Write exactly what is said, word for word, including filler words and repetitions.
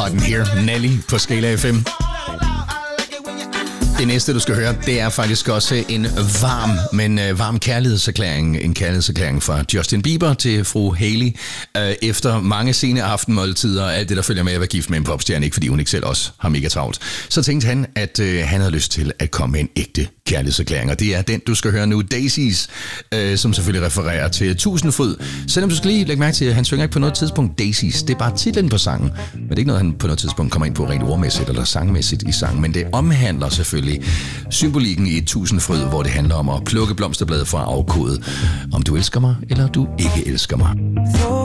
Hot in Here, Nelly på Skala F M. Det næste, du skal høre, det er faktisk også en varm, men uh, varm kærlighedserklæring. En kærlighedserklæring fra Justin Bieber til fru Hailey. Uh, efter mange sene aftenmåltider og alt det, der følger med at være gift med en popstjerne, ikke fordi hun ikke selv også har mega travlt, så tænkte han, at uh, han havde lyst til at komme med en ægte kærlighedserklæring. Og det er den, du skal høre nu, Daisies, uh, som selvfølgelig refererer til Tusindfryd. Selvom du skal lige lægge mærke til, at han synger ikke på noget tidspunkt Daisies. Det er bare titlen på sangen. Men det er ikke noget, han på noget tidspunkt kommer ind på rent ordmæssigt eller sangmæssigt i sangen. Men det omhandler selvfølgelig symbolikken i et tusindfryd, hvor det handler om at plukke blomsterblade fra afkodet. Om du elsker mig, eller du ikke elsker mig.